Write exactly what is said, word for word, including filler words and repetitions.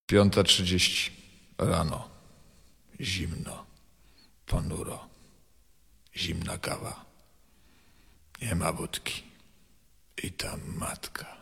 Piąta trzydzieści rano. Zimno, ponuro, zimna kawa. Nie ma wódki. I ta matka.